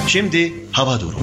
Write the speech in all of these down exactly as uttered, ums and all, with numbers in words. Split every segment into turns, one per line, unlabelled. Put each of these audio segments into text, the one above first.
Şimdi hava durumu.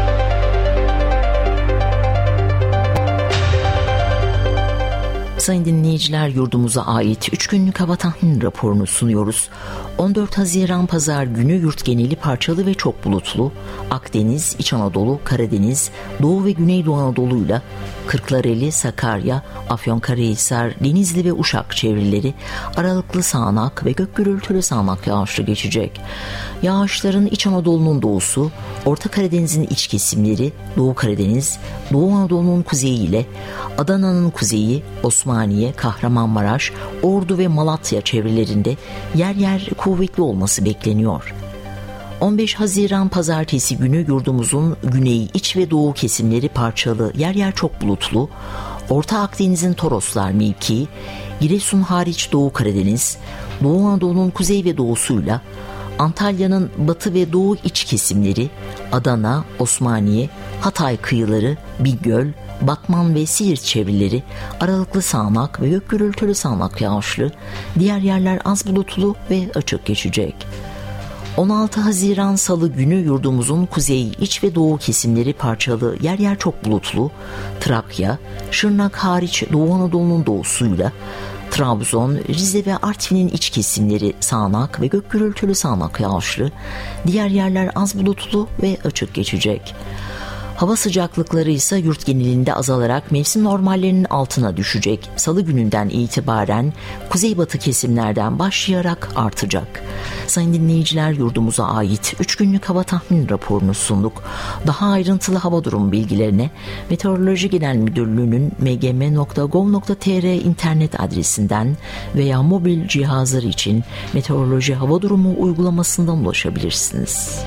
Sayın dinleyiciler, yurdumuza ait üç günlük hava tahmin raporunu sunuyoruz. on dört Haziran Pazar günü yurt geneli parçalı ve çok bulutlu. Akdeniz, İç Anadolu, Karadeniz, Doğu ve Güneydoğu Anadolu'yla Kırklareli, Sakarya, Afyonkarahisar, Denizli ve Uşak çevreleri aralıklı sağanak ve gök gürültülü sağanak yağışlı geçecek. Yağışların İç Anadolu'nun doğusu, Orta Karadeniz'in iç kesimleri, Doğu Karadeniz, Doğu Anadolu'nun kuzeyi ile Adana'nın kuzeyi, Osmaniye, Kahramanmaraş, Ordu ve Malatya çevrelerinde yer yer kuvvetli olması bekleniyor. on beş Haziran Pazartesi günü yurdumuzun güney, iç ve doğu kesimleri parçalı, yer yer çok bulutlu. Orta Akdeniz'in Toroslar mevkii, Giresun hariç Doğu Karadeniz, Doğu Anadolu'nun kuzey ve doğusuyla Antalya'nın batı ve doğu iç kesimleri, Adana, Osmaniye, Hatay kıyıları, Bingöl, Batman ve Siirt çevreleri aralıklı sağanak ve gök gürültülü sağanak yağışlı, diğer yerler az bulutlu ve açık geçecek. on altı Haziran Salı günü yurdumuzun kuzey, iç ve doğu kesimleri parçalı, yer yer çok bulutlu. Trakya, Şırnak hariç Doğu Anadolu'nun doğusuyla Trabzon, Rize ve Artvin'in iç kesimleri sağanak ve gök gürültülü sağanak yağışlı, diğer yerler az bulutlu ve açık geçecek. Hava sıcaklıkları ise yurt genelinde azalarak mevsim normallerinin altına düşecek. Salı gününden itibaren kuzeybatı kesimlerden başlayarak artacak. Sayın dinleyiciler, yurdumuza ait üç günlük hava tahmin raporunu sunduk. Daha ayrıntılı hava durumu bilgilerine Meteoroloji Genel Müdürlüğü'nün m g m nokta gov nokta t r internet adresinden veya mobil cihazlar için Meteoroloji Hava Durumu uygulamasından ulaşabilirsiniz.